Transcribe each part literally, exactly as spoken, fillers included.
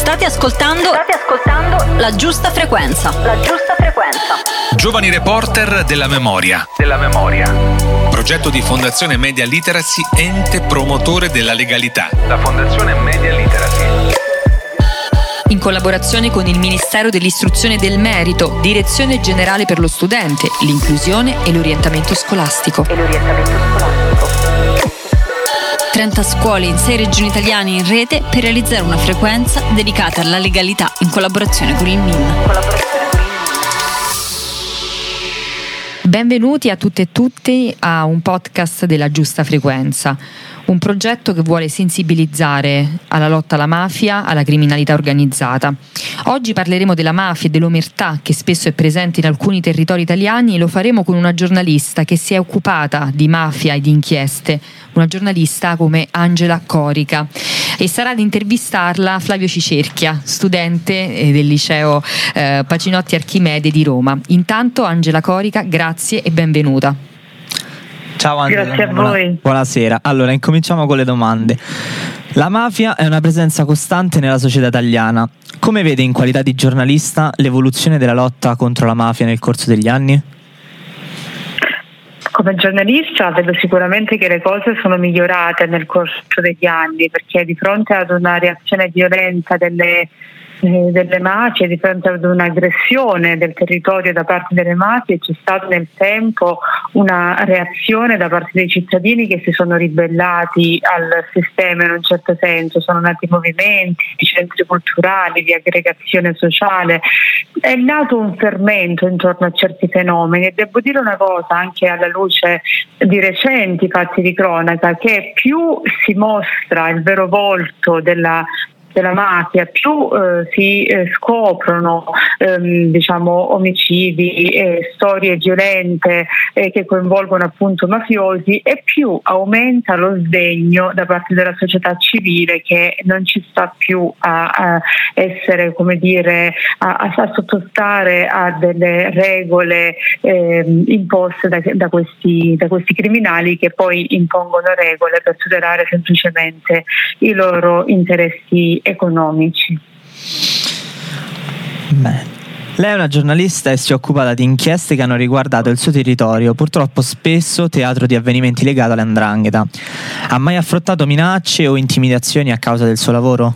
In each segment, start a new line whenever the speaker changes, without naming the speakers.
State ascoltando, state ascoltando La Giusta Frequenza. La Giusta Frequenza.
Giovani reporter della memoria. Della memoria. Progetto di Fondazione Media Literacy, ente promotore della legalità. La Fondazione Media Literacy.
In collaborazione con il Ministero dell'Istruzione e del Merito, Direzione Generale per lo Studente, l'Inclusione e l'Orientamento Scolastico. E l'orientamento scolastico. trenta scuole in sei regioni italiane in rete per realizzare una frequenza dedicata alla legalità in collaborazione con il M I N. Benvenuti a tutte e tutti a un podcast della Giusta Frequenza, un progetto che vuole sensibilizzare alla lotta alla mafia, alla criminalità organizzata. Oggi parleremo della mafia e dell'omertà che spesso è presente in alcuni territori italiani e lo faremo con una giornalista che si è occupata di mafia e di inchieste, una giornalista come Angela Corica, e sarà ad intervistarla Flavio Cicerchia, studente del liceo eh, Pacinotti Archimede di Roma. Intanto Angela Corica, grazie e benvenuta.
Ciao Angela.
Grazie a voi.
Buonasera. Allora, incominciamo con le domande. La mafia è una presenza costante nella società italiana. Come vede in qualità di giornalista l'evoluzione della lotta contro la mafia nel corso degli anni?
Come giornalista vedo sicuramente che le cose sono migliorate nel corso degli anni, perché di fronte ad una reazione violenta delle eh, delle mafie, di fronte ad un'aggressione del territorio da parte delle mafie, c'è stata nel tempo una reazione da parte dei cittadini che si sono ribellati al sistema in un certo senso. Sono nati movimenti, centri culturali, di aggregazione sociale, è nato un fermento intorno a certi fenomeni, e devo dire una cosa anche alla luce di recenti fatti di cronaca, che più si mostra il vero volto della della mafia, più eh, si eh, scoprono ehm, diciamo omicidi e storie violente eh, che coinvolgono appunto mafiosi, e più aumenta lo sdegno da parte della società civile, che non ci sta più a, a essere, come dire, a, a sottostare a delle regole eh, imposte da, da, questi, da questi criminali, che poi impongono regole per tutelare semplicemente i loro interessi economici.
Beh, lei è una giornalista e si è occupata di inchieste che hanno riguardato il suo territorio, purtroppo spesso teatro di avvenimenti legati alla 'ndrangheta. Ha mai affrontato minacce o intimidazioni a causa del suo lavoro?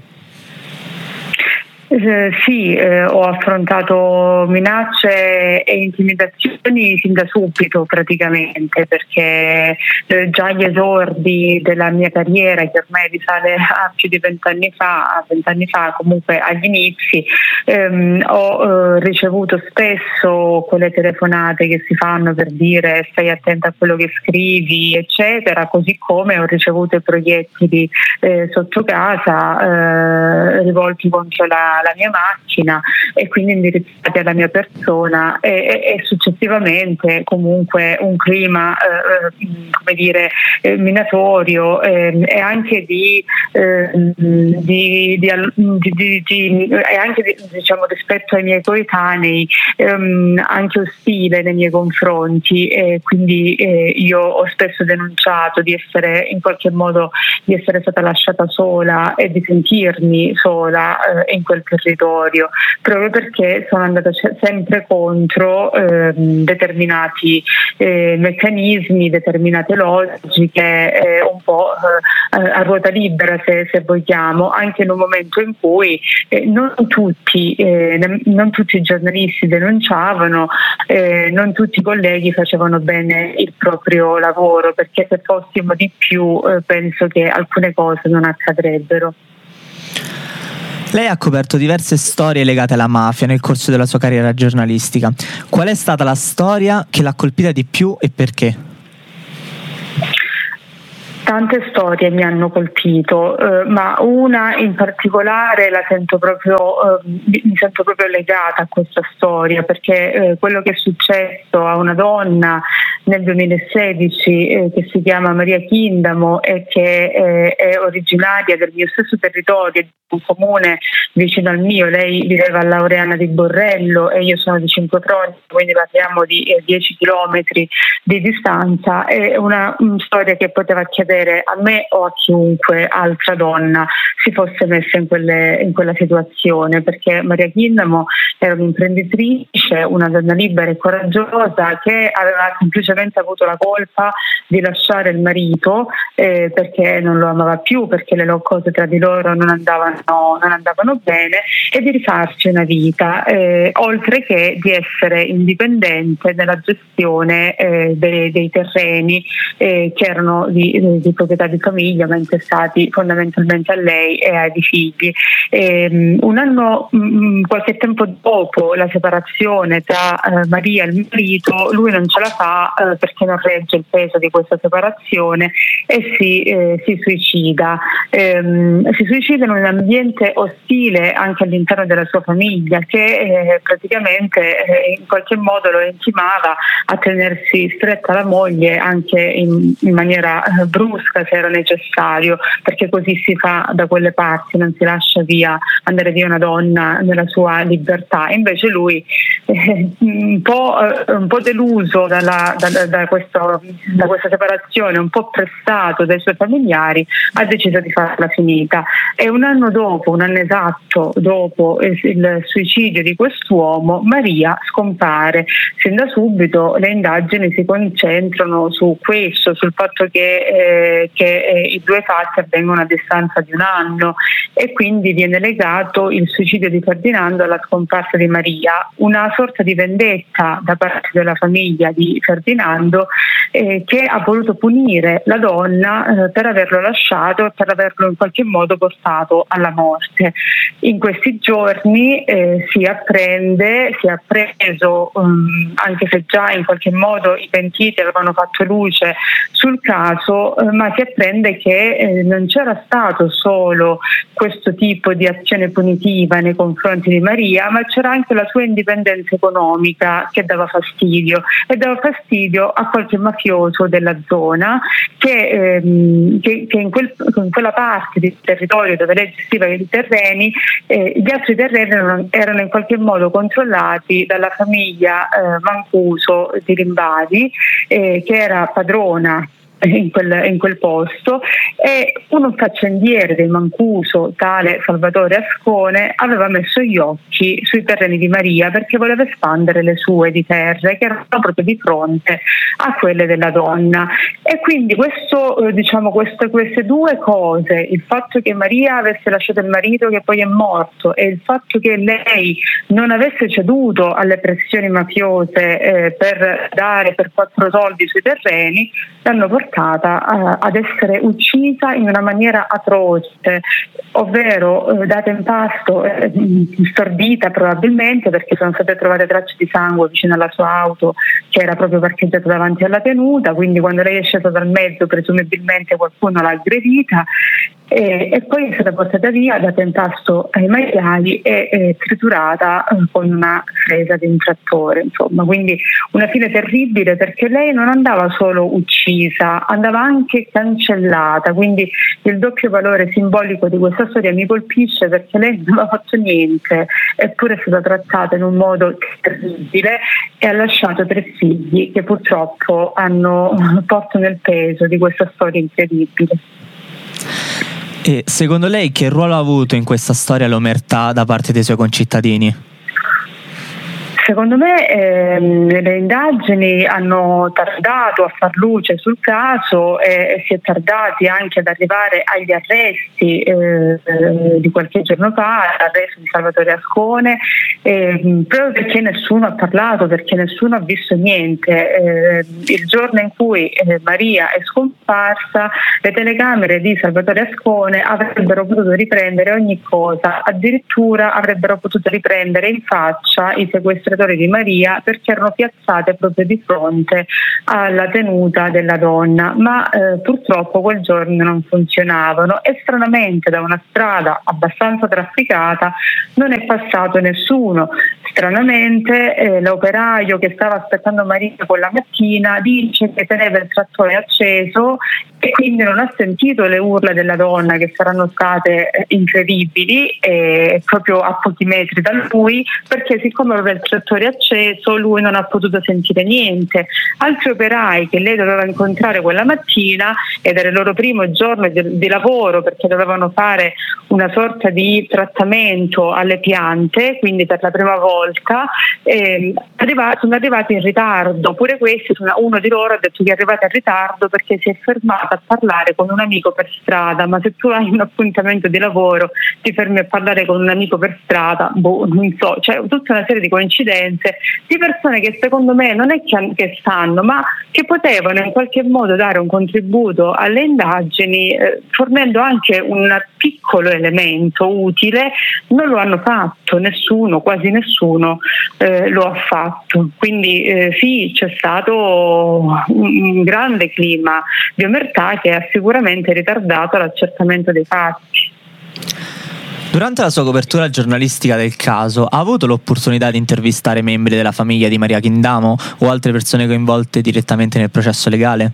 Eh, sì, eh, ho affrontato minacce e intimidazioni fin da subito praticamente, perché eh, già agli esordi della mia carriera, che ormai risale a più di vent'anni fa, a vent'anni fa comunque agli inizi, ehm, ho eh, ricevuto spesso quelle telefonate che si fanno per dire stai attenta a quello che scrivi, eccetera, così come ho ricevuto i proiettili eh, sotto casa eh, rivolti contro la la mia macchina e quindi indirizzati alla mia persona, e, e, e successivamente comunque un clima eh, come dire eh, minatorio eh, e anche di, eh, di, di, di, di, di e anche di, diciamo rispetto ai miei coetanei ehm, anche ostile nei miei confronti, e quindi eh, io ho spesso denunciato di essere in qualche modo di essere stata lasciata sola e di sentirmi sola eh, in quel territorio, proprio perché sono andata sempre contro eh, determinati eh, meccanismi, determinate logiche, eh, un po' eh, a ruota libera se, se vogliamo, anche in un momento in cui eh, non tutti eh, non tutti i giornalisti denunciavano, eh, non tutti i colleghi facevano bene il proprio lavoro, perché se fossimo di più eh, penso che alcune cose non accadrebbero.
Lei ha coperto diverse storie legate alla mafia nel corso della sua carriera giornalistica. Qual è stata la storia che l'ha colpita di più e perché?
Tante storie mi hanno colpito, eh, ma una in particolare la sento proprio, eh, mi sento proprio legata a questa storia, perché eh, quello che è successo a una donna nel duemilasedici eh, che si chiama Maria Chindamo e che eh, è originaria del mio stesso territorio, di un comune vicino al mio. Lei viveva a Laureana di Borrello e io sono di Cinquetroni, quindi parliamo di eh, dieci chilometri di distanza. È una, una storia che poteva accadere succedere a me o a chiunque altra donna si fosse messa in, quelle, in quella situazione, perché Maria Kidnamo era un'imprenditrice, una donna libera e coraggiosa che aveva semplicemente avuto la colpa di lasciare il marito eh, perché non lo amava più, perché le cose tra di loro non andavano, non andavano bene, e di rifarsi una vita, eh, oltre che di essere indipendente nella gestione eh, dei, dei terreni eh, che erano di, di proprietà di famiglia, ma intestati fondamentalmente a lei e ai figli. E, un anno, mh, qualche tempo dopo la separazione tra eh, Maria e il marito, lui non ce la fa eh, perché non regge il peso di questa separazione e si, eh, si suicida. Ehm, si suicida in un ambiente ostile anche all'interno della sua famiglia, che eh, praticamente eh, in qualche modo lo intimava a tenersi stretta la moglie anche in, in maniera eh, brusca se era necessario, perché così si fa da quelle parti, non si lascia via andare via una donna nella sua libertà. Invece lui eh, un po', eh, un po' deluso dalla, da, da, questo, da questa separazione, un po' pressato dai suoi familiari, ha deciso di farla finita. E un anno dopo, un anno esatto dopo il, il suicidio di quest'uomo, Maria scompare. Sin da subito le indagini si concentrano su questo, sul fatto che, eh, che eh, i due fatti avvengono a distanza di un anno, e quindi viene legato il suicidio di Ferdinando alla scomparsa di Maria, una sorta di vendetta da parte della famiglia di Ferdinando eh, che ha voluto punire la donna eh, per averlo lasciato e per averlo in qualche modo portato alla morte. In questi giorni eh, si apprende, si è appreso, um, anche se già in qualche modo i pentiti avevano fatto luce sul caso, eh, ma si apprende che eh, non c'era stato solo questo tipo di azione punitiva nei confronti di Maria, ma c'era anche la sua indipendenza economica che dava fastidio, e dava fastidio a qualche mafioso della zona che, ehm, che, che in, quel, in quella parte di territorio dove lei gestiva i terreni, eh, gli altri terreni erano, erano in qualche modo controllati dalla famiglia eh, Mancuso di Rimbadi, eh, che era padrona In quel, in quel posto, e uno faccendiere del Mancuso, tale Salvatore Ascone, aveva messo gli occhi sui terreni di Maria perché voleva espandere le sue di terre che erano proprio di fronte a quelle della donna. E quindi questo, eh, diciamo, queste, queste due cose, il fatto che Maria avesse lasciato il marito che poi è morto e il fatto che lei non avesse ceduto alle pressioni mafiose eh, per dare per quattro soldi sui terreni, l'hanno portata Uh, ad essere uccisa in una maniera atroce, ovvero uh, data in pasto, eh, stordita probabilmente, perché sono state trovate tracce di sangue vicino alla sua auto che era proprio parcheggiata davanti alla tenuta, quindi quando lei è scesa dal mezzo presumibilmente qualcuno l'ha aggredita, e, e poi è stata portata via, data in pasto ai maiali e, e triturata eh, con una fresa di un trattore, insomma. Quindi una fine terribile, perché lei non andava solo uccisa, andava anche cancellata, quindi il doppio valore simbolico di questa storia mi colpisce, perché lei non aveva fatto niente eppure è stata trattata in un modo terribile e ha lasciato tre figli che purtroppo hanno, portano il peso di questa storia incredibile.
E secondo lei che ruolo ha avuto in questa storia l'omertà da parte dei suoi concittadini?
Secondo me ehm, le indagini hanno tardato a far luce sul caso e, e si è tardati anche ad arrivare agli arresti eh, eh, di qualche giorno fa, l'arresto di Salvatore Ascone, eh, proprio perché nessuno ha parlato, perché nessuno ha visto niente. Eh, il giorno in cui eh, Maria è scomparsa, le telecamere di Salvatore Ascone avrebbero potuto riprendere ogni cosa, addirittura avrebbero potuto riprendere in faccia i sequestratori di Maria, perché erano piazzate proprio di fronte alla tenuta della donna, ma eh, purtroppo quel giorno non funzionavano e stranamente da una strada abbastanza trafficata non è passato nessuno. Stranamente eh, l'operaio che stava aspettando Maria quella mattina dice che teneva il trattore acceso e quindi non ha sentito le urla della donna, che saranno state incredibili, eh, proprio a pochi metri da lui, perché siccome aveva il trattore acceso lui non ha potuto sentire niente. Altri operai che lei doveva incontrare quella mattina, ed era il loro primo giorno di, di lavoro, perché dovevano fare una sorta di trattamento alle piante, quindi per la prima volta, eh, arriva, sono arrivati in ritardo. Pure questi, uno di loro ha detto che è arrivato in ritardo perché si è fermato a parlare con un amico per strada. Ma se tu hai un appuntamento di lavoro, ti fermi a parlare con un amico per strada, boh, non so, cioè tutta una serie di coincidenze di persone che secondo me non è che, che sanno, ma che potevano in qualche modo dare un contributo alle indagini, eh, fornendo anche un piccolo elemento utile. Non lo hanno fatto, nessuno, quasi nessuno eh, lo ha fatto. Quindi eh, sì, c'è stato un grande clima di omertà che ha sicuramente ritardato l'accertamento dei fatti.
Durante la sua copertura giornalistica del caso, ha avuto l'opportunità di intervistare membri della famiglia di Maria Chindamo o altre persone coinvolte direttamente nel processo legale?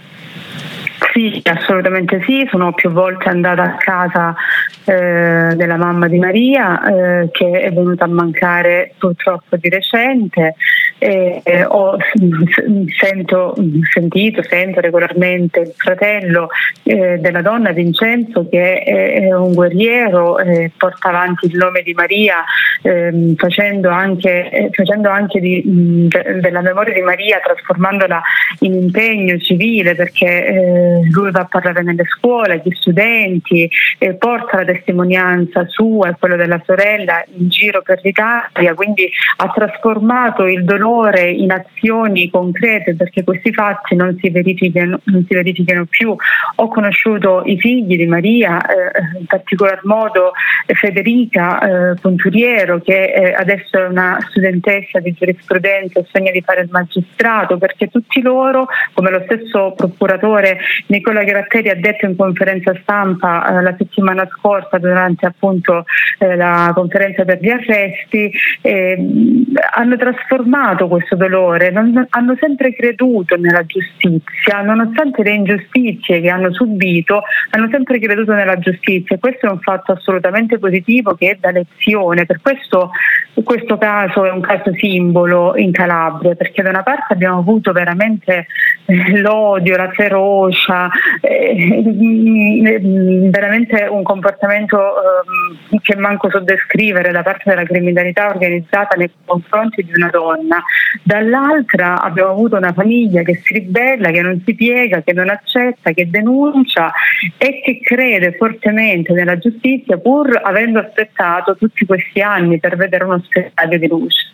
Sì, assolutamente sì, sono più volte andata a casa eh, della mamma di Maria, eh, che è venuta a mancare purtroppo di recente. Eh, eh, ho sento, sentito, sento regolarmente il fratello eh, della donna, Vincenzo, che è, è un guerriero, eh, porta avanti il nome di Maria, eh, facendo anche, eh, facendo anche di, de, della memoria di Maria, trasformandola in impegno civile, perché eh, lui va a parlare nelle scuole, agli studenti, eh, porta la testimonianza sua e quello della sorella in giro per l'Italia, quindi ha trasformato il dolore in azioni concrete, perché questi fatti non si verificano, non si verificano più. Ho conosciuto i figli di Maria, eh, in particolar modo Federica eh, Punturiero, che eh, adesso è una studentessa di giurisprudenza e sogna di fare il magistrato, perché tutti loro, come lo stesso procuratore Nicola Gratteri ha detto in conferenza stampa eh, la settimana scorsa, durante appunto eh, la conferenza per gli arresti, eh, hanno trasformato questo dolore, non, hanno sempre creduto nella giustizia, nonostante le ingiustizie che hanno subito, hanno sempre creduto nella giustizia. Questo è un fatto assolutamente positivo che è da lezione. Per questo questo caso è un caso simbolo in Calabria, perché da una parte abbiamo avuto veramente eh, l'odio, la ferocia, eh, veramente un comportamento eh, che manco so descrivere da parte della criminalità organizzata nei confronti di una donna. Dall'altra abbiamo avuto una famiglia che si ribella, che non si piega, che non accetta, che denuncia e che crede fortemente nella giustizia, pur avendo aspettato tutti questi anni per vedere uno spiraglio di luce.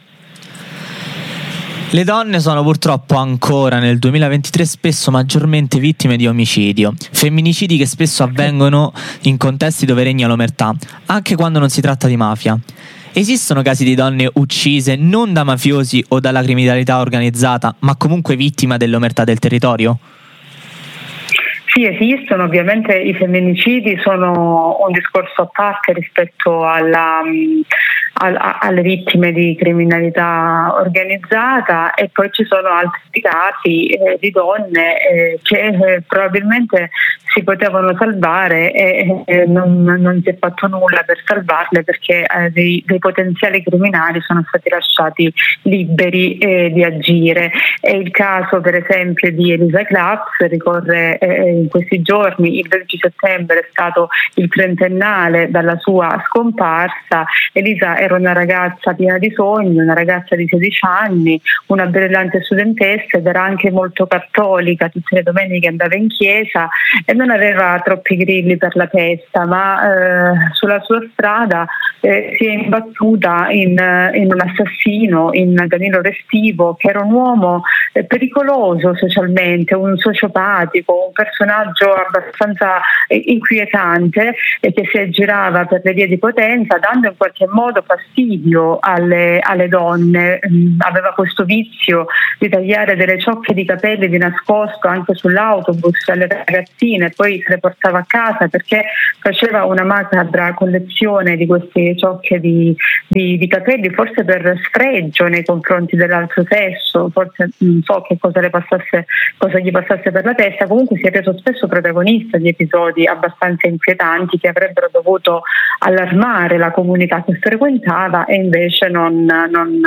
Le donne sono purtroppo ancora nel duemilaventitré spesso maggiormente vittime di omicidio, femminicidi che spesso avvengono in contesti dove regna l'omertà, anche quando non si tratta di mafia. Esistono casi di donne uccise non da mafiosi o dalla criminalità organizzata, ma comunque vittima dell'omertà del territorio?
Sì, esistono. Ovviamente i femminicidi sono un discorso a parte rispetto alla, a, alle vittime di criminalità organizzata, e poi ci sono altri casi eh, di donne eh, che eh, probabilmente si potevano salvare e eh, non, non si è fatto nulla per salvarle, perché eh, dei, dei potenziali criminali sono stati lasciati liberi eh, di agire. È il caso per esempio di Elisa Claps, ricorre eh, in questi giorni, il dodici settembre è stato il trentennale dalla sua scomparsa. Elisa era una ragazza piena di sogni, una ragazza di sedici anni, una brillante studentessa, ed era anche molto cattolica, tutte le domeniche andava in chiesa e non aveva troppi grilli per la testa, ma eh, sulla sua strada eh, si è imbattuta in, in un assassino, in Danilo Restivo, che era un uomo eh, pericoloso socialmente, un sociopatico, un personaggio abbastanza eh, inquietante, e che si aggirava per le vie di Potenza dando in qualche modo fastidio alle, alle donne. Mm, aveva questo vizio di tagliare delle ciocche di capelli di nascosto anche sull'autobus alle ragazzine, poi se le portava a casa perché faceva una macabra collezione di queste ciocche di, di, di capelli, forse per sfregio nei confronti dell'altro sesso, forse non so che cosa le passasse, cosa gli passasse per la testa. Comunque si è reso spesso protagonista di episodi abbastanza inquietanti che avrebbero dovuto allarmare la comunità che frequentava, e invece non, non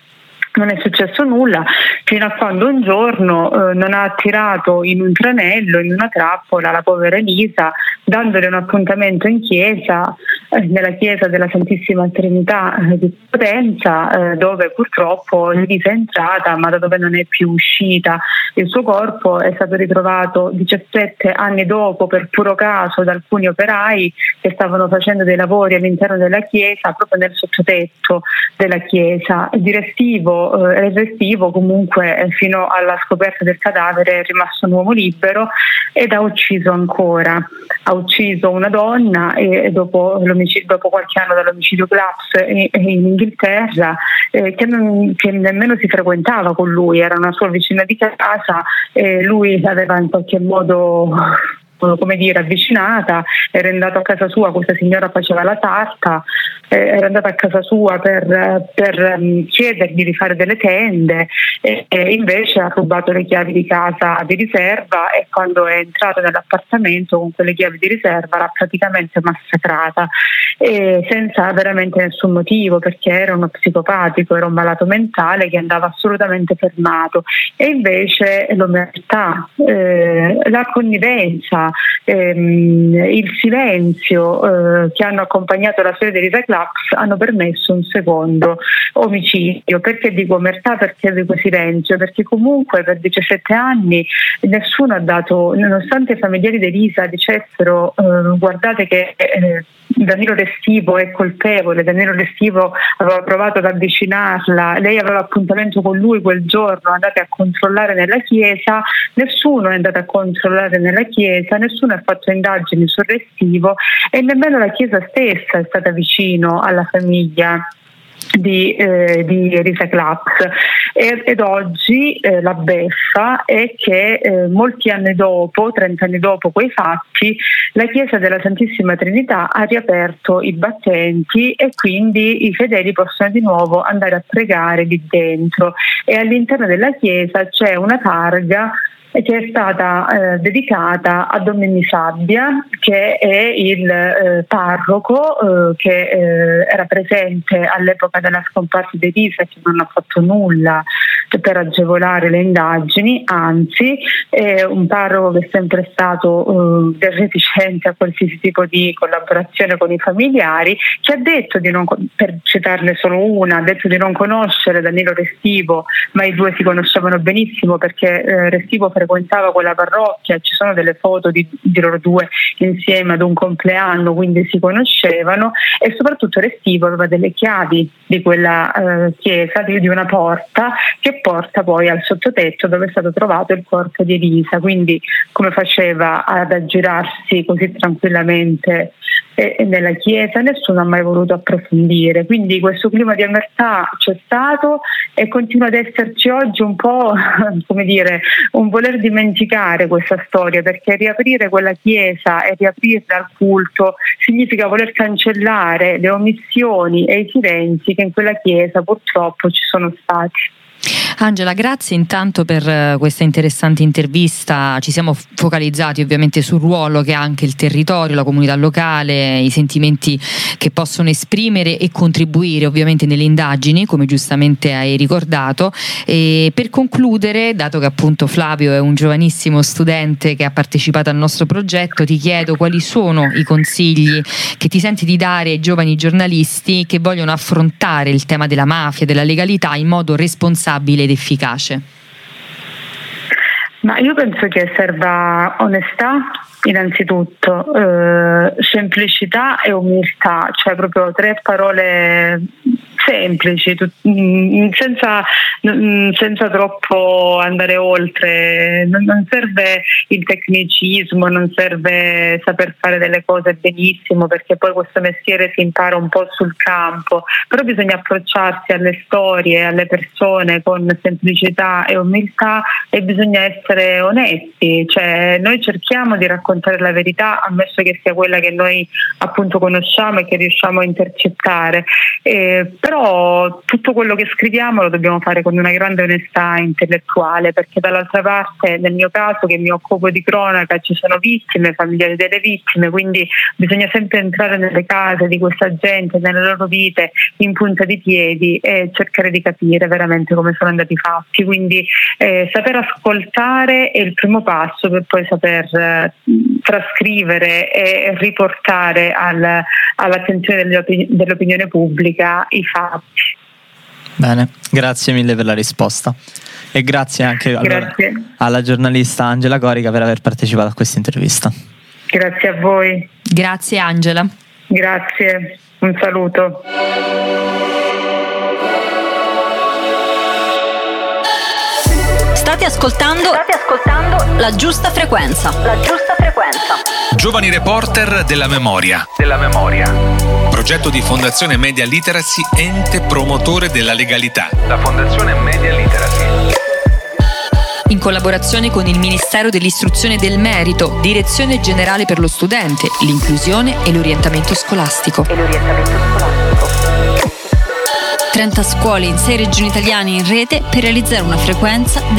non è successo nulla, fino a quando un giorno eh, non ha attirato in un tranello, in una trappola, la povera Elisa, dandole un appuntamento in chiesa, eh, nella chiesa della Santissima Trinità eh, di Potenza, eh, dove purtroppo Elisa è entrata ma da dove non è più uscita. Il suo corpo è stato ritrovato diciassette anni dopo, per puro caso, da alcuni operai che stavano facendo dei lavori all'interno della chiesa, proprio nel sottotetto della chiesa. Di restivo Il restivo comunque fino alla scoperta del cadavere è rimasto un uomo libero ed ha ucciso ancora, ha ucciso una donna e dopo, dopo qualche anno dall'omicidio Claps in Inghilterra, eh, che, non, che nemmeno si frequentava con lui, era una sua vicina di casa e lui l'aveva in qualche modo, come dire, avvicinata, era andato a casa sua, questa signora faceva la tarta, eh, era andata a casa sua per, per um, chiedergli di fare delle tende e, e invece ha rubato le chiavi di casa di riserva, e quando è entrato nell'appartamento con quelle chiavi di riserva l'ha praticamente massacrata, e senza veramente nessun motivo, perché era uno psicopatico, era un malato mentale che andava assolutamente fermato. E invece l'omertà, eh, la connivenza, ehm, il silenzio eh, che hanno accompagnato la storia di Elisa Claps hanno permesso un secondo omicidio. Perché dico omertà? Perché dico silenzio? Perché comunque per diciassette anni nessuno ha dato, nonostante i familiari di Elisa dicessero eh, guardate che eh, Danilo Restivo è colpevole, Danilo Restivo aveva provato ad avvicinarla, lei aveva appuntamento con lui quel giorno, andate a controllare nella chiesa, nessuno è andato a controllare nella chiesa, nessuno ha fatto indagini sul Restivo, e nemmeno la chiesa stessa è stata vicino alla famiglia di, eh, di Elisa Claps. Ed, ed oggi eh, la beffa è che eh, molti anni dopo, trenta anni dopo quei fatti, la chiesa della Santissima Trinità ha riaperto i battenti e quindi i fedeli possono di nuovo andare a pregare lì dentro, e all'interno della chiesa c'è una targa che è stata eh, dedicata a Don Mimmi Sabbia, che è il eh, parroco eh, che eh, era presente all'epoca della scomparsa di Elisa, che non ha fatto nulla per agevolare le indagini, anzi è un parroco che è sempre stato eh, reticente a qualsiasi tipo di collaborazione con i familiari, che ha detto di non, per citarne solo una, ha detto di non conoscere Danilo Restivo, ma i due si conoscevano benissimo perché eh, Restivo frequentava quella parrocchia, ci sono delle foto di, di loro due insieme ad un compleanno, quindi si conoscevano, e soprattutto Restivo aveva delle chiavi di quella eh, chiesa, di, di una porta che porta poi al sottotetto dove è stato trovato il corpo di Elisa. Quindi come faceva ad aggirarsi così tranquillamente eh, nella chiesa? Nessuno ha mai voluto approfondire, quindi questo clima di omertà c'è stato e continua ad esserci oggi, un po' come dire, un voler dimenticare questa storia, perché riaprire quella chiesa e riaprirla al culto significa voler cancellare le omissioni e i silenzi che in quella chiesa purtroppo ci sono stati.
Angela, grazie intanto per questa interessante intervista. Ci siamo focalizzati ovviamente sul ruolo che ha anche il territorio, la comunità locale, i sentimenti che possono esprimere e contribuire ovviamente nelle indagini, come giustamente hai ricordato. E per concludere, dato che appunto Flavio è un giovanissimo studente che ha partecipato al nostro progetto, ti chiedo quali sono i consigli che ti senti di dare ai giovani giornalisti che vogliono affrontare il tema della mafia, della legalità in modo responsabile ed efficace.
Ma io penso che serva onestà innanzitutto, eh, semplicità e umiltà, cioè proprio tre parole semplici, senza, senza troppo andare oltre. Non serve il tecnicismo, non serve saper fare delle cose benissimo, perché poi questo mestiere si impara un po' sul campo, però bisogna approcciarsi alle storie, alle persone con semplicità e umiltà, e bisogna essere onesti, cioè noi cerchiamo di raccontare la verità, ammesso che sia quella che noi appunto conosciamo e che riusciamo a intercettare, eh, però però tutto quello che scriviamo lo dobbiamo fare con una grande onestà intellettuale, perché dall'altra parte, nel mio caso che mi occupo di cronaca, ci sono vittime, familiari delle vittime, quindi bisogna sempre entrare nelle case di questa gente, nelle loro vite, in punta di piedi e cercare di capire veramente come sono andati i fatti. Quindi eh, saper ascoltare è il primo passo per poi saper eh, trascrivere e riportare al, all'attenzione dell'opin- dell'opinione pubblica i fatti.
Bene, grazie mille per la risposta e grazie anche
grazie.
Allora, alla giornalista Angela Corica per aver partecipato a questa intervista.
Grazie a voi.
Grazie Angela.
Grazie, un saluto.
State ascoltando, State ascoltando La Giusta Frequenza. La Giusta Frequenza.
Giovani reporter della memoria. Della memoria. Progetto di Fondazione Media Literacy, ente promotore della legalità. La Fondazione Media Literacy.
In collaborazione con il Ministero dell'Istruzione e del Merito, Direzione Generale per lo Studente, l'Inclusione e l'Orientamento Scolastico.
E l'orientamento scolastico. trenta scuole in sei regioni italiane in rete per realizzare una frequenza